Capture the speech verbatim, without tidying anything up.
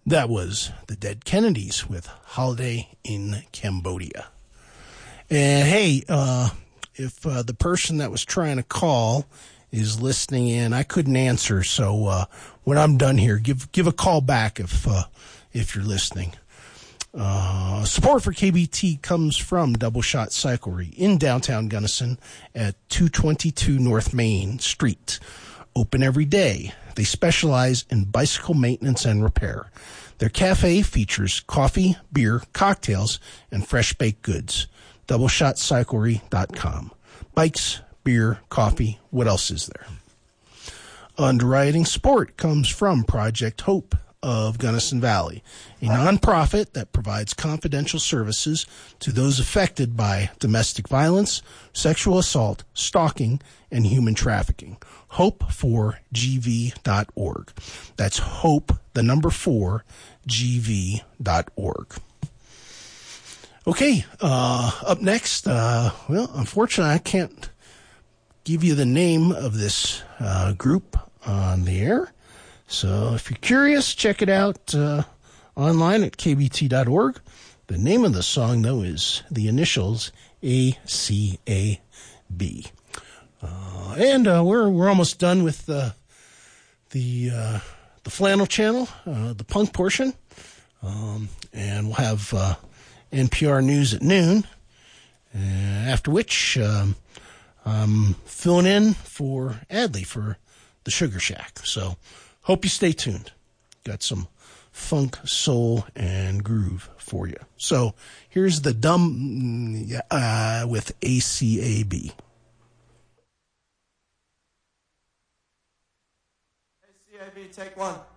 That was the Dead Kennedys with Holiday in Cambodia. And hey, uh, if uh, the person that was trying to call is listening in, I couldn't answer. So uh, when I'm done here, give give a call back if uh, if you're listening. Uh, support for K B T comes from Double Shot Cyclery in downtown Gunnison at two twenty-two North Main Street. Open every day. They specialize in bicycle maintenance and repair. Their cafe features coffee, beer, cocktails, and fresh baked goods. double shot cyclery dot com. Bikes, beer, coffee, what else is there? Underwriting support comes from Project Hope of Gunnison Valley, a nonprofit that provides confidential services to those affected by domestic violence, sexual assault, stalking, and human trafficking. hope for g v dot org. That's hope, the number four, g v dot org. Okay, uh, up next, uh, well, unfortunately, I can't give you the name of this uh, group on the air. So if you're curious, check it out uh, online at k b t dot org. The name of the song, though, is the initials A C A B. Uh, and uh, we're we're almost done with the the uh, the flannel channel, uh, the punk portion, um, and we'll have uh, N P R News at noon. Uh, after which, um, I'm filling in for Adley for the Sugar Shack. So hope you stay tuned. Got some funk, soul, and groove for you. So here's the dumb uh, with A C A B. A C A B, take one.